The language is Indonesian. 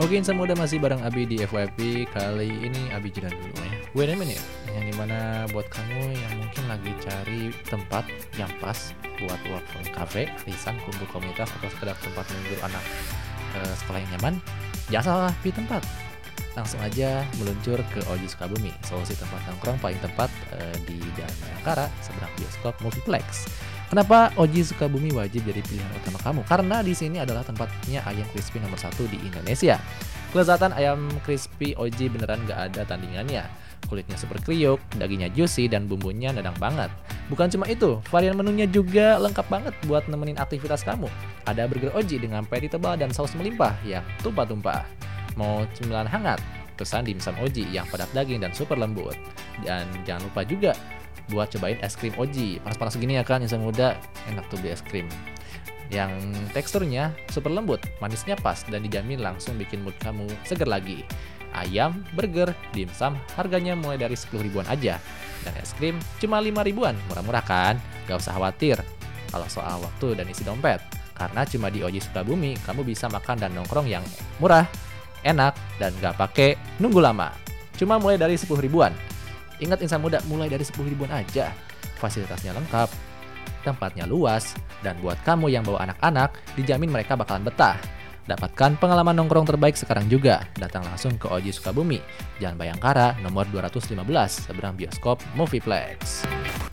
Oke, insan muda masih bareng Abi di FYP. Kali ini Abi jalan dulu ya. Wait a minute. Yang dimana buat kamu yang mungkin lagi cari tempat yang pas buat work from cafe, lisan, kumpul komunitas, atau sekedar tempat menghibur anak sekolah yang nyaman, jangan salah pilih tempat. Langsung aja meluncur ke Oji Sukabumi, solusi tempat nongkrong paling tepat di Jalan Bayangkara, seberang bioskop Movieplex. Kenapa Oji Sukabumi wajib jadi pilihan utama kamu? Karena di sini adalah tempatnya ayam crispy nomor 1 di Indonesia. Kelezatan ayam crispy Oji beneran gak ada tandingannya. Kulitnya super kriuk, dagingnya juicy, dan bumbunya nendang banget. Bukan cuma itu, varian menunya juga lengkap banget buat nemenin aktivitas kamu. Ada burger Oji dengan patty tebal dan saus melimpah yang tumpah-tumpah. Mau cemilan hangat, pesan dimsum Oji yang padat daging dan super lembut. Dan jangan lupa juga buat cobain es krim Oji. Panas-panas gini ya kan, insan muda, enak tuh beli es krim. Yang teksturnya super lembut, manisnya pas, dan dijamin langsung bikin mood kamu seger lagi. Ayam, burger, dimsum, harganya mulai dari 10 ribuan aja. Dan es krim cuma 5 ribuan, murah-murah kan? Gak usah khawatir kalau soal waktu dan isi dompet. Karena cuma di Oji Sukabumi, kamu bisa makan dan nongkrong yang murah, enak, dan gak pakai nunggu lama. Cuma mulai dari 10 ribuan. Ingat insan muda, mulai dari 10 ribuan aja. Fasilitasnya lengkap, tempatnya luas, dan buat kamu yang bawa anak-anak, dijamin mereka bakalan betah. Dapatkan pengalaman nongkrong terbaik sekarang juga. Datang langsung ke Oji Sukabumi, Jalan Bayangkara, nomor 215, seberang bioskop Movieplex.